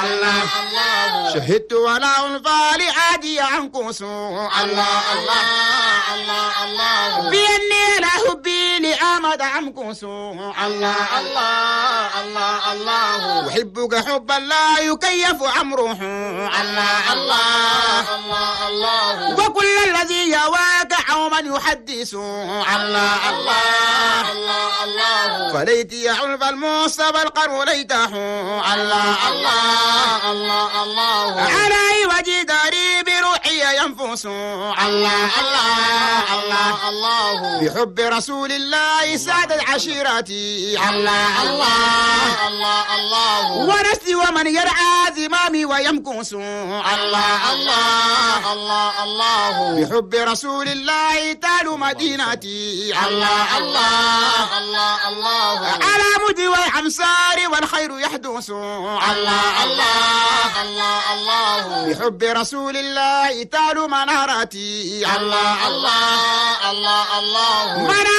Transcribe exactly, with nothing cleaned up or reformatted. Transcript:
الله الله شهدت ولا أنفى لعادي عنكوس الله الله الله الله بإني لا حبي لآمد عنكوس الله الله الله الله أحبك حبا لا يكيف أمره الله الله الله الله وكل الذي يواك أو من يحدث الله الله الله الله فليتي يعرف المصطفى القرن ليته الله الله الله الله علي وجه داري بروحي ينفس الله الله الله الله بحب رسول الله سادة عشيرتي الله الله الله الله ونسي ومن يرعى زمامي ويمكس الله الله الله الله بحب رسول الله تالو مدينتي الله الله الله الله على مدي والأمصار والخير يحدث الله الله الله الله بحب رسول الله تالو منارتي الله الله الله الله